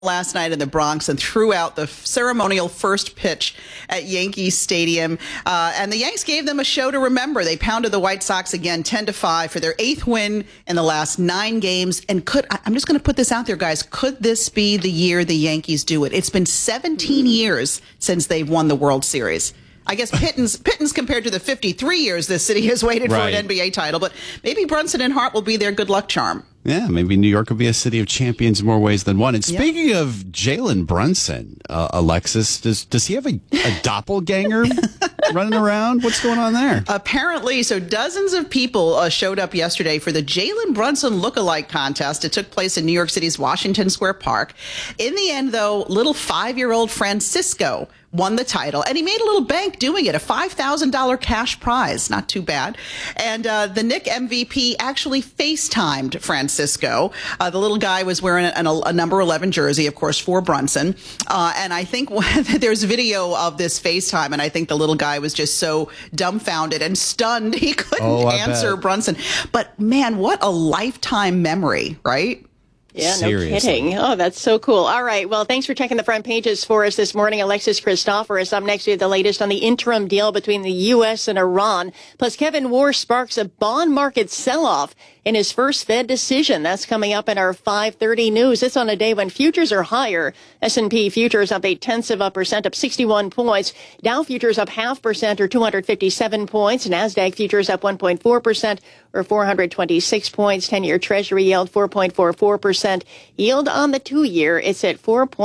last night in the Bronx and threw out the ceremonial first pitch at Yankee Stadium. And the Yanks gave them a show to remember. They pounded the White Sox again 10-5 for their 8th win in the last 9 games. And I'm just going to put this out there, guys. Could this be the year the Yankees do it? It's been 17 years since they've won the World Series. I guess pittance compared to the 53 years this city has waited for an NBA title, but maybe Brunson and Hart will be their good luck charm. Yeah, maybe New York will be a city of champions in more ways than one. And speaking of Jalen Brunson, Alexis, does he have a doppelganger running around? What's going on there? Apparently, so dozens of people showed up yesterday for the Jalen Brunson lookalike contest. It took place in New York City's Washington Square Park. In the end, though, little 5-year-old Francisco won the title, and he made a little bank doing it, a $5,000 cash prize. Not too bad. And the Knick MVP actually FaceTimed Francisco. The little guy was wearing a number 11 jersey, of course, for Brunson. And I think there's video of this FaceTime, and I think the little guy was just so dumbfounded and stunned he couldn't answer Brunson. But, man, what a lifetime memory, right? Yeah, Seriously. No kidding. Oh, that's so cool. All right. Well, thanks for checking the front pages for us this morning. Alexis Christoforous. Up next, we have the latest on the interim deal between the U.S. and Iran. Plus, Kevin Warsh sparks a bond market sell-off in his first Fed decision. That's coming up in our 5:30 news. It's on a day when futures are higher. S&P futures up 0.8%, up 61 points. Dow futures up 0.5% or 257 points. NASDAQ futures up 1.4% or 426 points. 10-year Treasury yield 4.44%. Yield on the 2-year, it's at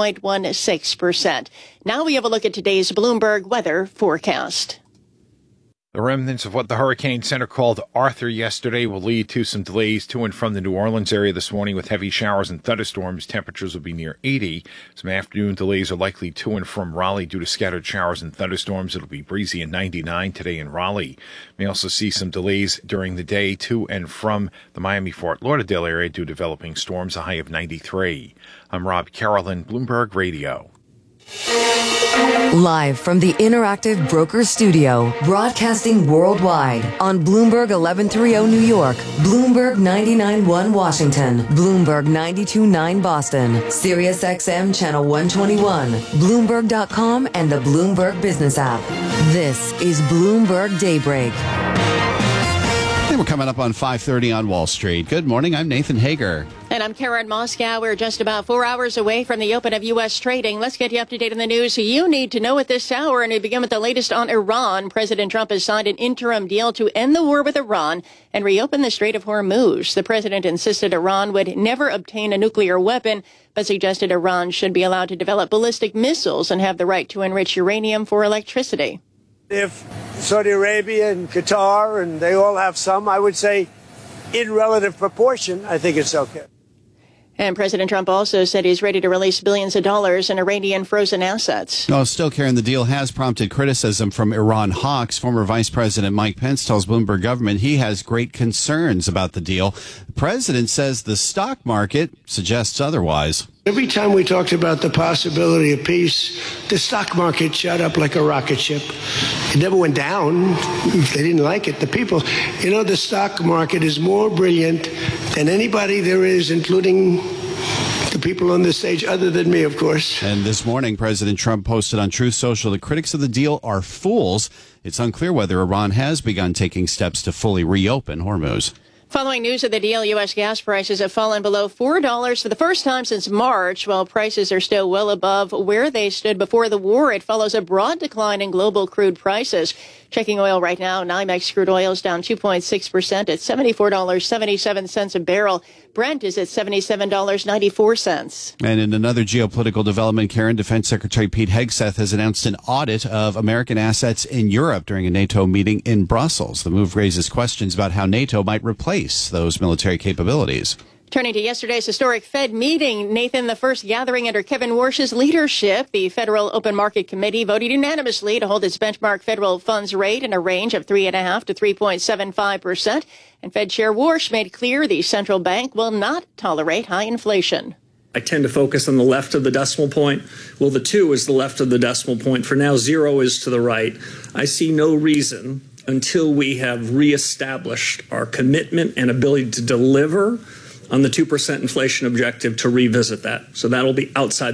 4.16%. Now we have a look at today's Bloomberg weather forecast. The remnants of what the Hurricane Center called Arthur yesterday will lead to some delays to and from the New Orleans area this morning with heavy showers and thunderstorms. Temperatures will be near 80. Some afternoon delays are likely to and from Raleigh due to scattered showers and thunderstorms. It'll be breezy and 99 today in Raleigh. May also see some delays during the day to and from the Miami-Fort Lauderdale area due to developing storms, a high of 93. I'm Rob Carolyn, Bloomberg Radio. Live from the Interactive Brokers Studio, broadcasting worldwide on Bloomberg 1130 New York, Bloomberg 99.1 Washington, Bloomberg 92.9 Boston, Sirius XM Channel 121, Bloomberg.com, and the Bloomberg Business app. This is Bloomberg Daybreak. And we're coming up on 5:30 on Wall Street. Good morning. I'm Nathan Hager. And I'm Karen Moscow. We're just about 4 hours away from the open of U.S. trading. Let's get you up to date on the news you need to know at this hour. And we begin with the latest on Iran. President Trump has signed an interim deal to end the war with Iran and reopen the Strait of Hormuz. The president insisted Iran would never obtain a nuclear weapon, but suggested Iran should be allowed to develop ballistic missiles and have the right to enrich uranium for electricity. If Saudi Arabia and Qatar, and they all have some, I would say in relative proportion, I think it's okay. And President Trump also said he's ready to release billions of dollars in Iranian frozen assets. No, still, Karen, the deal has prompted criticism from Iran hawks. Former Vice President Mike Pence tells Bloomberg government he has great concerns about the deal. The president says the stock market suggests otherwise. Every time we talked about the possibility of peace, the stock market shot up like a rocket ship. It never went down. They didn't like it. The people, the stock market is more brilliant than anybody there is, including the people on this stage, other than me, of course. And this morning, President Trump posted on Truth Social that critics of the deal are fools. It's unclear whether Iran has begun taking steps to fully reopen Hormuz. Following news of the deal, U.S. gas prices have fallen below $4 for the first time since March. While prices are still well above where they stood before the war, it follows a broad decline in global crude prices. Checking oil right now, NYMEX crude oil is down 2.6% at $74.77 a barrel. Brent is at $77.94. And in another geopolitical development, Karen, Defense Secretary Pete Hegseth has announced an audit of American assets in Europe during a NATO meeting in Brussels. The move raises questions about how NATO might replace those military capabilities. Turning to yesterday's historic Fed meeting, Nathan, the first gathering under Kevin Warsh's leadership, the Federal Open Market Committee voted unanimously to hold its benchmark federal funds rate in a range of 3.5% to 3.75%. And Fed Chair Warsh made clear the central bank will not tolerate high inflation. I tend to focus on the left of the decimal point. Well, the 2 is the left of the decimal point. For now, 0 is to the right. I see no reason until we have reestablished our commitment and ability to deliver on the 2% inflation objective to revisit that. So that'll be outside